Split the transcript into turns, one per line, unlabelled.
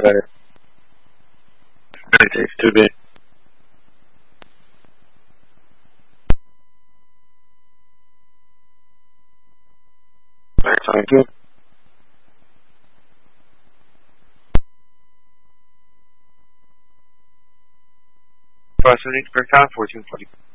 Right. It takes 2 bits. Thank you. Processing per time 1440.